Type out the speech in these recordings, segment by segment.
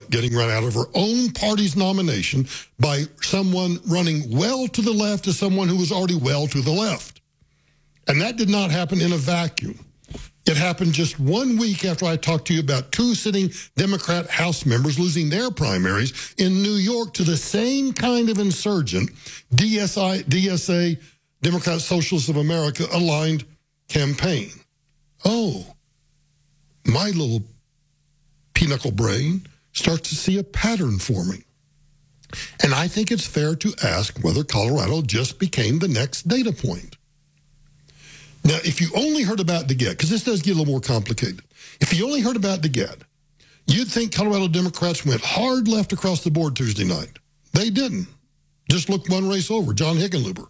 up getting run out of her own party's nomination by someone running well to the left to someone who was already well to the left. And that did not happen in a vacuum. It happened just 1 week after I talked to you about two sitting Democrat House members losing their primaries in New York to the same kind of insurgent, DSA, Democrat Socialists of America, aligned campaign. Oh, my little pinochle brain starts to see a pattern forming. And I think it's fair to ask whether Colorado just became the next data point. Now, if you only heard about DeGette, because this does get a little more complicated, if you only heard about DeGette, you'd think Colorado Democrats went hard left across the board Tuesday night. They didn't. Just look one race over, John Hickenlooper,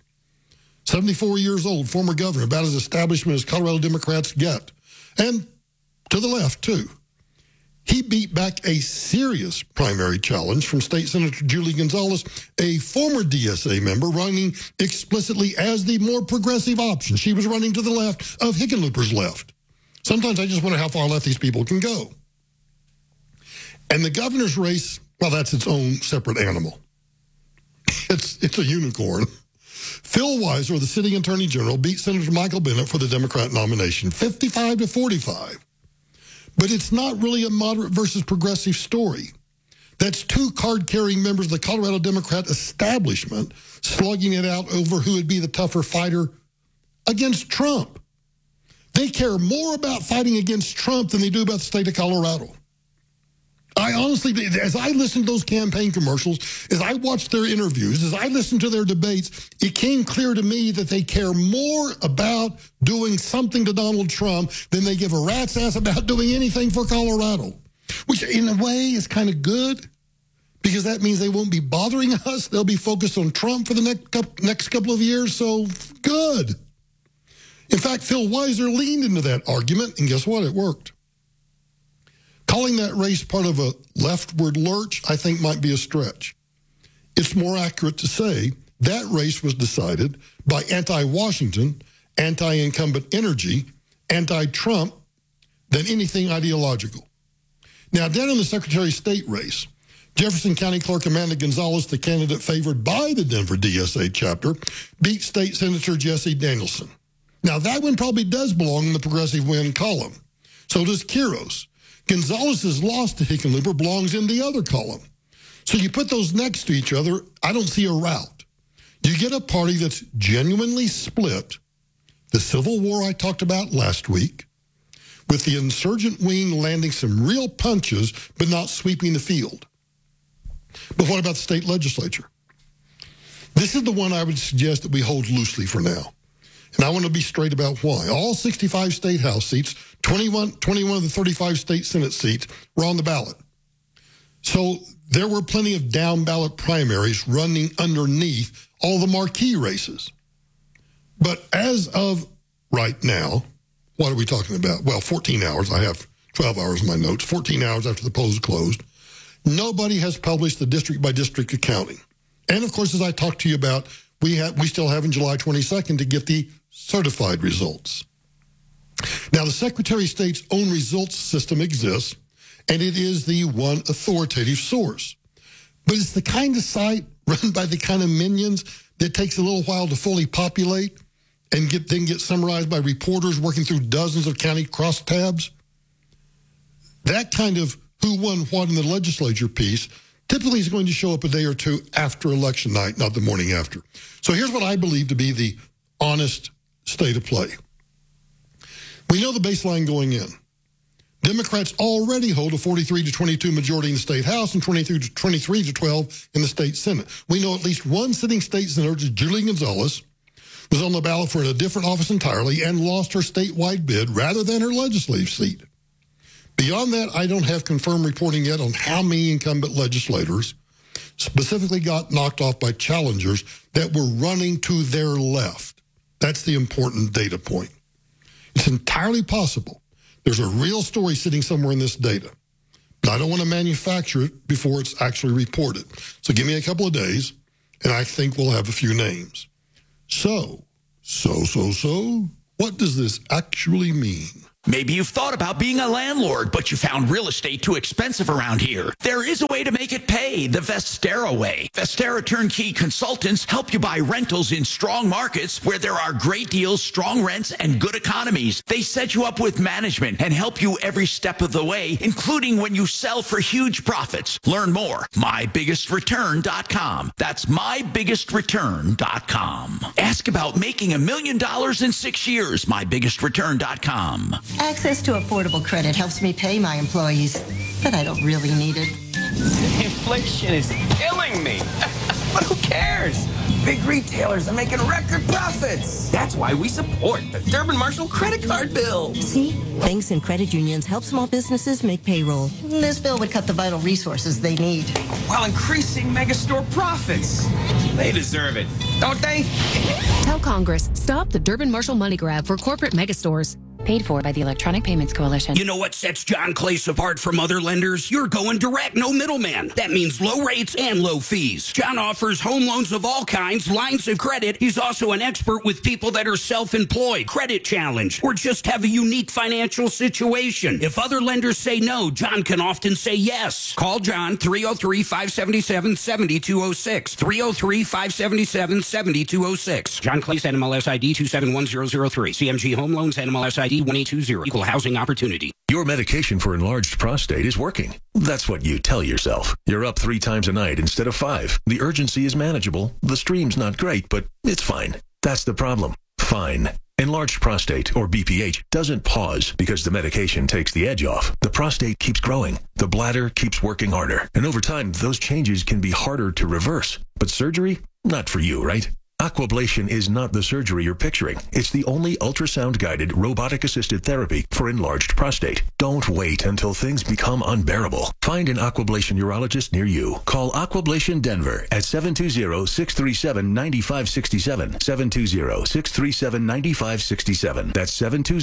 74 years old, former governor, about as establishment as Colorado Democrats get. And to the left, too. He beat back a serious primary challenge from State Senator Julie Gonzalez, a former DSA member running explicitly as the more progressive option. She was running to the left of Hickenlooper's left. Sometimes I just wonder how far left these people can go. And the governor's race, well, that's its own separate animal. It's a unicorn. Phil Weiser, the sitting attorney general, beat Senator Michael Bennet for the Democrat nomination, 55-45. But it's not really a moderate versus progressive story. That's two card-carrying members of the Colorado Democrat establishment slugging it out over who would be the tougher fighter against Trump. They care more about fighting against Trump than they do about the state of Colorado. I honestly, as I listened to those campaign commercials, as I watched their interviews, as I listened to their debates, it came clear to me that they care more about doing something to Donald Trump than they give a rat's ass about doing anything for Colorado, which in a way is kind of good because that means they won't be bothering us. They'll be focused on Trump for the next couple of years, so good. In fact, Phil Weiser leaned into that argument, and guess what? It worked. Calling that race part of a leftward lurch, I think, might be a stretch. It's more accurate to say that race was decided by anti-Washington, anti-incumbent energy, anti-Trump than anything ideological. Now, down in the Secretary of State race, Jefferson County Clerk Amanda Gonzalez, the candidate favored by the Denver DSA chapter, beat State Senator Jesse Danielson. Now, that one probably does belong in the progressive win column. So does Quiros. Gonzalez's loss to Hickenlooper belongs in the other column. So you put those next to each other, I don't see a route. You get a party that's genuinely split, the Civil War I talked about last week, with the insurgent wing landing some real punches but not sweeping the field. But what about the state legislature? This is the one I would suggest that we hold loosely for now. And I want to be straight about why. All 65 state House seats, 21 of the 35 state Senate seats were on the ballot. So there were plenty of down-ballot primaries running underneath all the marquee races. But as of right now, what are we talking about? Well, 14 hours. I have 12 hours in my notes. 14 hours after the polls closed. Nobody has published the district-by-district accounting. And, of course, as I talked to you about, we still have in July 22nd to get the certified results. Now, the Secretary of State's own results system exists, and it is the one authoritative source. But it's the kind of site run by the kind of minions that takes a little while to fully populate and then get summarized by reporters working through dozens of county crosstabs. That kind of who won what in the legislature piece typically is going to show up a day or two after election night, not the morning after. So here's what I believe to be the honest state of play. We know the baseline going in. Democrats already hold a 43-22 majority in the state House and 23-12 in the state Senate. We know at least one sitting state senator, Julie Gonzalez, was on the ballot for a different office entirely and lost her statewide bid rather than her legislative seat. Beyond that, I don't have confirmed reporting yet on how many incumbent legislators specifically got knocked off by challengers that were running to their left. That's the important data point. It's entirely possible there's a real story sitting somewhere in this data, but I don't want to manufacture it before it's actually reported. So give me a couple of days, and I think we'll have a few names. So, what does this actually mean? Maybe you've thought about being a landlord, but you found real estate too expensive around here. There is a way to make it pay, the Vestera way. Vestera Turnkey Consultants help you buy rentals in strong markets where there are great deals, strong rents, and good economies. They set you up with management and help you every step of the way, including when you sell for huge profits. Learn more. MyBiggestReturn.com. That's MyBiggestReturn.com. Ask about making $1 million in 6 years. MyBiggestReturn.com. Access to affordable credit helps me pay my employees, but I don't really need it. Inflation is killing me. But who cares? Big retailers are making record profits. That's why we support the Durbin Marshall credit card bill. See? Banks and credit unions help small businesses make payroll. This bill would cut the vital resources they need, While increasing megastore profits. They deserve it, don't they? Tell Congress, stop the Durbin Marshall money grab for corporate megastores. Paid for by the Electronic Payments Coalition. You know what sets John Clace apart from other lenders? You're going direct, no middleman. That means low rates and low fees. John offers home loans of all kinds, lines of credit. He's also an expert with people that are self-employed, credit challenged, or just have a unique financial situation. If other lenders say no, John can often say yes. Call John 303-577-7206. 303-577-7206. John Clace, NMLS ID 271003. CMG Home Loans, NMLS ID 1820. Equal housing opportunity. Your medication for enlarged prostate is working. That's what you tell yourself. You're up 3 times a night instead of 5. The urgency is manageable. The stream's not great, but it's fine. That's the problem. Fine. Enlarged prostate, or BPH, doesn't pause because the medication takes the edge off. The prostate keeps growing. The bladder keeps working harder. And over time, those changes can be harder to reverse. But surgery? Not for you, right? Aquablation is not the surgery you're picturing. It's the only ultrasound-guided, robotic-assisted therapy for enlarged prostate. Don't wait until things become unbearable. Find an Aquablation urologist near you. Call Aquablation Denver at 720-637-9567. 720-637-9567. That's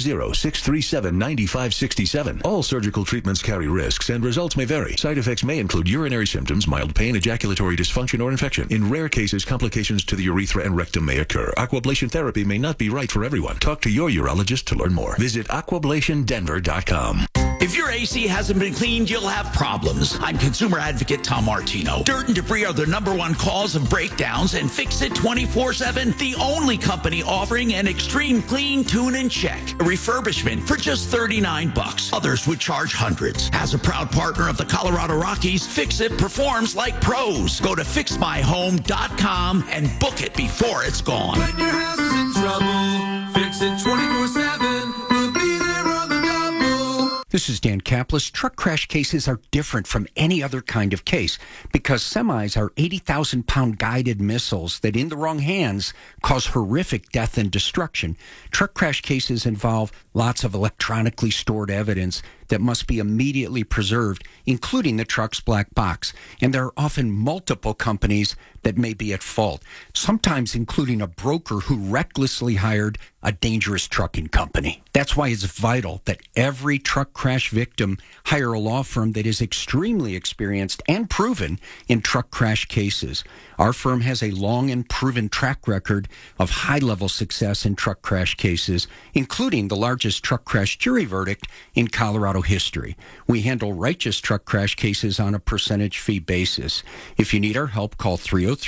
720-637-9567. All surgical treatments carry risks, and results may vary. Side effects may include urinary symptoms, mild pain, ejaculatory dysfunction, or infection. In rare cases, complications to the urethra and rectum may occur. Aquablation therapy may not be right for everyone. Talk to your urologist to learn more. Visit aquablationdenver.com. If your AC hasn't been cleaned, you'll have problems. I'm consumer advocate Tom Martino. Dirt and debris are the #1 cause of breakdowns, and Fix It 24/7, the only company offering an extreme clean, tune, and check. A refurbishment for just $39. Others would charge hundreds. As a proud partner of the Colorado Rockies, Fix It performs like pros. Go to fixmyhome.com and book it before it's gone. When your house is in trouble, Fix It 24/7. We'll be there on the double. This is Dan Kaplis. Truck crash cases are different from any other kind of case because semis are 80,000-pound guided missiles that, in the wrong hands, cause horrific death and destruction. Truck crash cases involve lots of electronically stored evidence that must be immediately preserved, including the truck's black box. And there are often multiple companies that may be at fault, sometimes including a broker who recklessly hired a dangerous trucking company. That's why it's vital that every truck crash victim hire a law firm that is extremely experienced and proven in truck crash cases. Our firm has a long and proven track record of high-level success in truck crash cases, including the largest truck crash jury verdict in Colorado history. We handle righteous truck crash cases on a percentage fee basis. If you need our help, call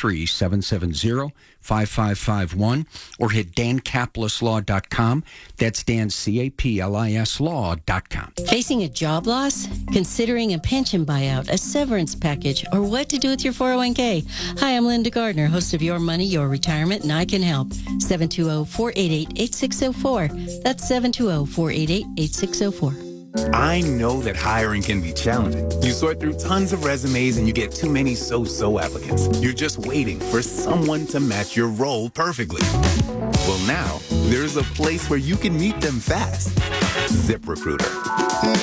303-770-5551 or hit dancaplislaw.com. That's Dan, C-A-P-L-I-S law.com. Facing a job loss? Considering a pension buyout, a severance package, or what to do with your 401k? Hi, I'm Linda Gardner, host of Your Money, Your Retirement, and I can help. 720-488-8604. That's 720-488-8604. I know that hiring can be challenging. You sort through tons of resumes and you get too many so-so applicants. You're just waiting for someone to match your role perfectly. Well, now, there's a place where you can meet them fast. ZipRecruiter.